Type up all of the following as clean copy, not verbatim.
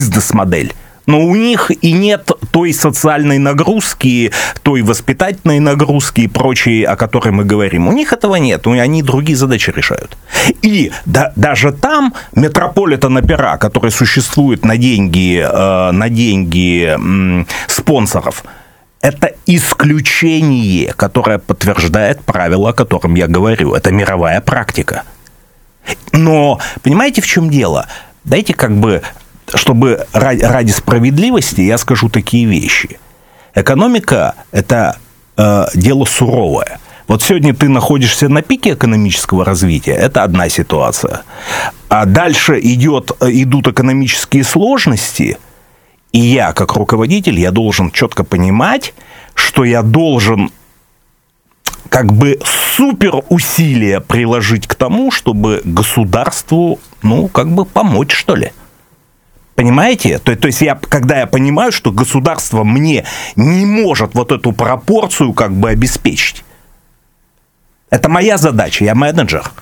бизнес-модель. Но у них и нет той социальной нагрузки, той воспитательной нагрузки и прочей, о которой мы говорим. У них этого нет, они другие задачи решают. И даже там метрополитен-опера, который существует на деньги спонсоров, это исключение, которое подтверждает правило, о котором я говорю. Это мировая практика. Но понимаете, в чем дело? Дайте чтобы ради справедливости я скажу такие вещи. Экономика – это дело суровое. Вот сегодня ты находишься на пике экономического развития, это одна ситуация. А дальше идут экономические сложности, и я, как руководитель, я должен четко понимать, что я должен супер усилия приложить к тому, чтобы государству, помочь, что ли. Понимаете? То есть когда я понимаю, что государство мне не может вот эту пропорцию обеспечить. Это моя задача, я менеджер.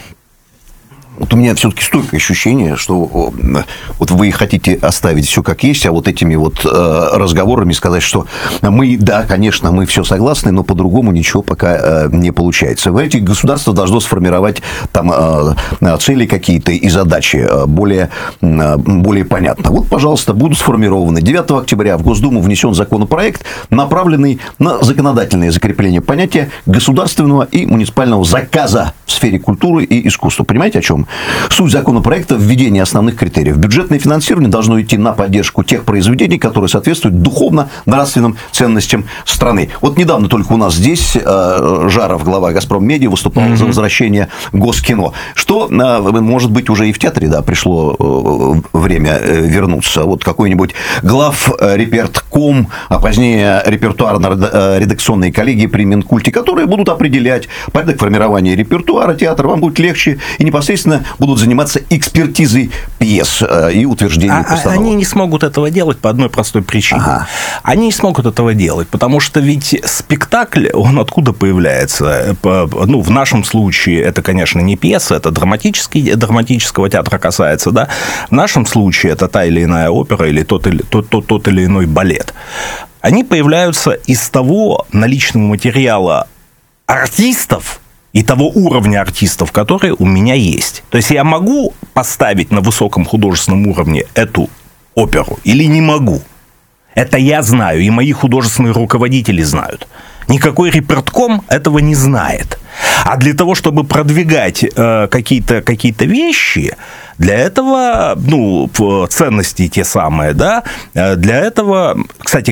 Вот у меня все-таки стойкое ощущение, что вот вы хотите оставить все как есть, а вот этими вот разговорами сказать, что мы, да, конечно, мы все согласны, но по-другому ничего пока не получается. Вы знаете, государство должно сформировать там цели какие-то и задачи более понятно. Вот, пожалуйста, будут сформированы. 9 октября в Госдуму внесен законопроект, направленный на законодательное закрепление понятия государственного и муниципального заказа в сфере культуры и искусства. Понимаете, о чем? Суть законопроекта – введение основных критериев. Бюджетное финансирование должно идти на поддержку тех произведений, которые соответствуют духовно-нравственным ценностям страны. Вот недавно только у нас здесь Жаров, глава «Газпроммедиа», выступал за возвращение Госкино. Что, может быть, уже и в театре, да, пришло время вернуться. Вот какой-нибудь главрепертком, а позднее репертуарно-редакционные коллегии при Минкульте, которые будут определять порядок формирования репертуара театра. Вам будет легче и непосредственно будут заниматься экспертизой пьес и утверждением постановок. Они не смогут этого делать по одной простой причине. Они не смогут этого делать, потому что ведь спектакль, он откуда появляется? В нашем случае это, конечно, не пьеса, это драматического театра касается, да? В нашем случае это та или иная опера или тот или иной балет. Они появляются из того наличного материала артистов, и того уровня артистов, которые у меня есть. То есть я могу поставить на высоком художественном уровне эту оперу или не могу. Это я знаю, и мои художественные руководители знают. Никакой репертком этого не знает. А для того, чтобы продвигать какие-то вещи, для этого, ценности те самые, да, для этого, кстати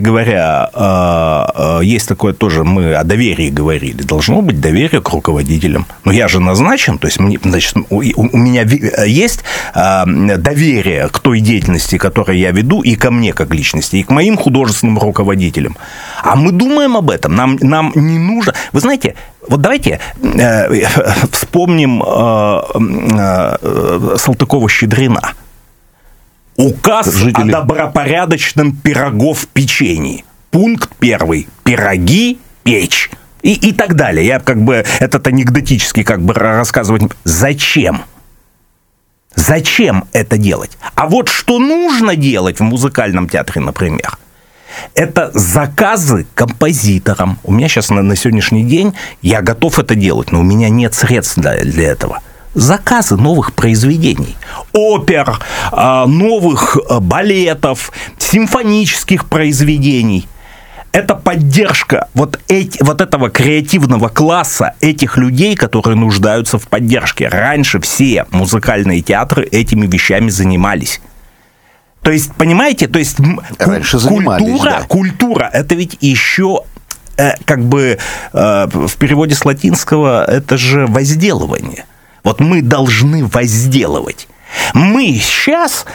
говоря, есть такое тоже, мы о доверии говорили, должно быть доверие к руководителям. Но я же назначен, то есть, у меня есть доверие к той деятельности, которую я веду, и ко мне как личности, и к моим художественным руководителям. А мы думаем об этом, нам не нужно... Вы знаете, вот давайте вспомним Салтыкова-Щедрина. Указ о добропорядочном пирогов-печении. Пункт 1. Пироги печь. И так далее. Я этот анекдотически рассказывать. Зачем? Зачем это делать? А вот что нужно делать в музыкальном театре, например, это заказы композиторам. У меня сейчас на сегодняшний день я готов это делать, но у меня нет средств для этого. Заказы новых произведений, опер, новых балетов, симфонических произведений. Это поддержка вот этого креативного класса, этих людей, которые нуждаются в поддержке. Раньше все музыкальные театры этими вещами занимались. То есть, понимаете, культура, это ведь еще в переводе с латинского это же возделывание. Вот мы должны возделывать. Мы сейчас,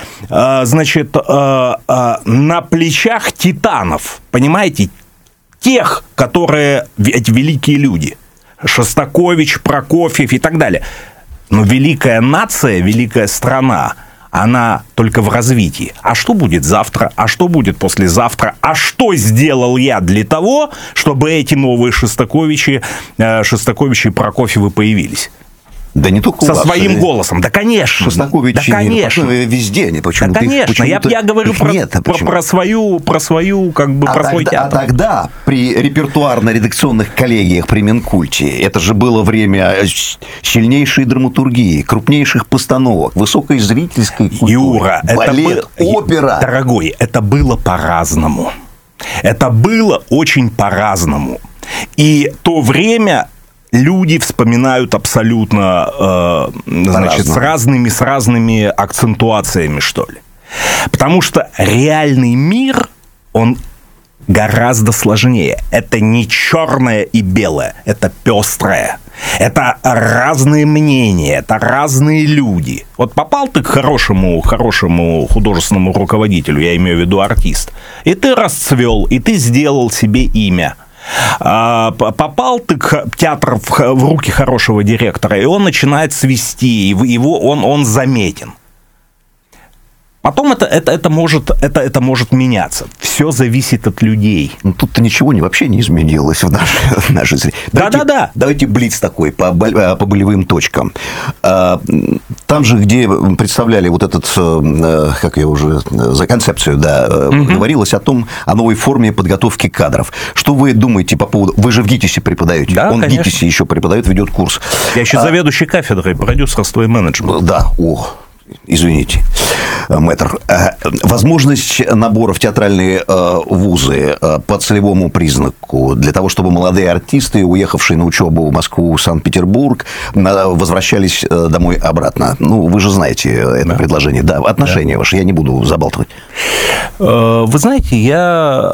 на плечах титанов, понимаете, тех, которые эти великие люди, Шостакович, Прокофьев и так далее. Но великая нация, великая страна, она только в развитии. А что будет завтра? А что будет послезавтра? А что сделал я для того, чтобы эти новые Шостаковичи и Прокофьевы появились? Да не только со своим голосом. Да, конечно. Шостакович, да, конечно. Везде. Почему да, конечно. Я говорю про свою, как бы, про свой театр. А тогда при репертуарно-редакционных коллегиях при Минкульте это же было время сильнейшей драматургии, крупнейших постановок, высокой зрительской культуры. Юра, балет, опера. Дорогой, это было по-разному. Это было очень по-разному. И то время люди вспоминают абсолютно, значит, с разными акцентуациями, что ли. Потому что реальный мир, он гораздо сложнее. Это не черное и белое, это пестрое. Это разные мнения, это разные люди. Вот попал ты к хорошему художественному руководителю, я имею в виду артист, и ты расцвел, и ты сделал себе имя. Попал ты к театру в руки хорошего директора, и он начинает свести, он заметен. Потом это может меняться. Все зависит от людей. Ну, тут-то ничего вообще не изменилось в нашей среде. Давайте блиц такой по болевым точкам. Там же, где представляли вот этот, как я уже за концепцию, говорилось о новой форме подготовки кадров. Что вы думаете по поводу... Вы же в ГИТИСе преподаете. Да, он конечно. в ГИТИСе еще преподает, ведет курс. Я еще заведующий кафедрой продюсерства и менеджмента. Да, извините, мэтр. Возможность набора в театральные вузы по целевому признаку для того, чтобы молодые артисты, уехавшие на учебу в Москву, Санкт-Петербург, возвращались домой обратно. Ну, вы же знаете это предложение. Да, отношения ваши, я не буду забалтывать. Вы знаете, я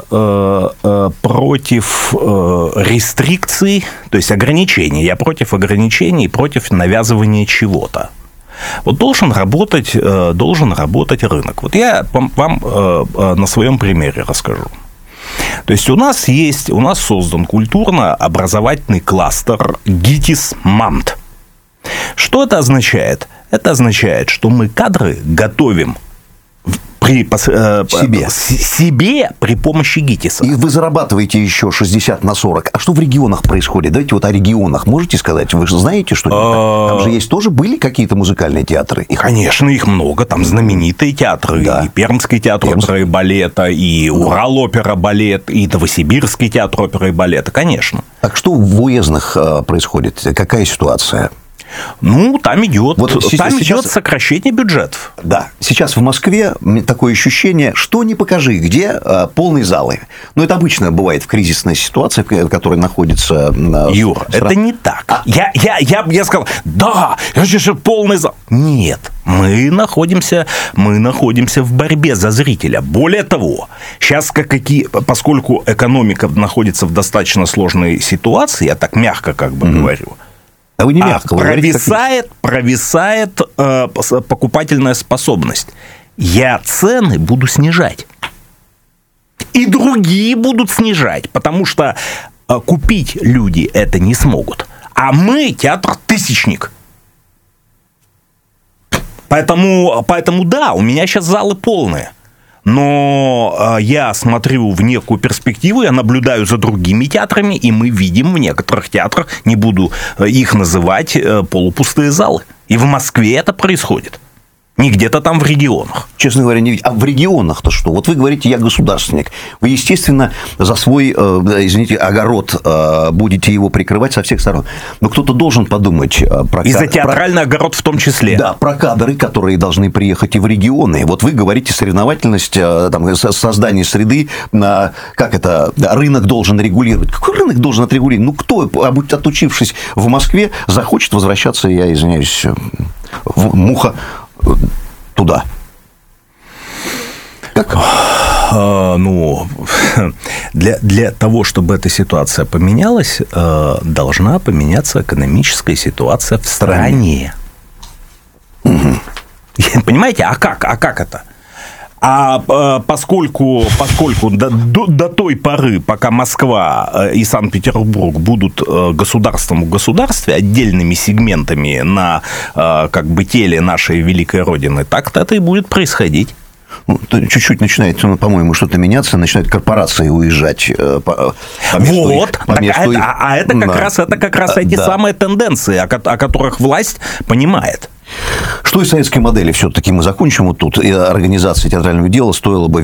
против рестрикций, то есть ограничений. Я против ограничений, против навязывания чего-то. Вот должен работать рынок. Вот я вам на своем примере расскажу. То есть у нас создан культурно-образовательный кластер ГИТИС-МАНТ. Что это означает? Это означает, что мы кадры готовим себе при помощи ГИТИСа. И вы зарабатываете еще 60/40. А что в регионах происходит? Давайте вот о регионах можете сказать? Вы же знаете, что там же были какие-то музыкальные театры? Конечно, их много. Там знаменитые театры. Да. И Пермский театр оперы и балета, и Урал-опера балет, и Новосибирский театр оперы и балета. Конечно. Так что в уездных происходит? Какая ситуация? Ну, там идет сокращение бюджетов. Да. Сейчас в Москве такое ощущение, что не покажи, где полные залы. Но это обычно бывает в кризисной ситуации, в которой находится... Юр, это не так. Я сказал, да, полный зал. Нет. Мы находимся в борьбе за зрителя. Более того, сейчас поскольку экономика находится в достаточно сложной ситуации, я так мягко говорю, а вы не мягко, провисает покупательная способность. Я цены буду снижать. И другие будут снижать, потому что купить люди это не смогут. А мы театр-тысячник. Поэтому да, у меня сейчас залы полные. Но я смотрю в некую перспективу, я наблюдаю за другими театрами, и мы видим в некоторых театрах, не буду их называть, полупустые залы. И в Москве это происходит. Не где-то там в регионах. Честно говоря, не видел. А в регионах-то что? Вот вы говорите, я государственник. Вы, естественно, за свой, огород будете его прикрывать со всех сторон. Но кто-то должен подумать про... И за театральный огород в том числе. Да, про кадры, которые должны приехать и в регионы. Вот вы говорите, соревновательность, создание среды, рынок должен регулировать. Какой рынок должен отрегулировать? Ну, кто, отучившись в Москве, захочет возвращаться, я извиняюсь, в Муха... туда. Как? Для того, чтобы эта ситуация поменялась, должна поменяться экономическая ситуация в стране. Угу. Понимаете, а как это? Поскольку до той поры, пока Москва и Санкт-Петербург будут государством в государстве, отдельными сегментами на теле нашей великой Родины, так это и будет происходить. чуть-чуть начинает, по-моему, что-то меняться, начинают корпорации уезжать по месту. Вот, это как раз эти самые тенденции, о которых власть понимает. Что из советской модели все-таки мы закончим вот тут? И организация театрального дела стоило бы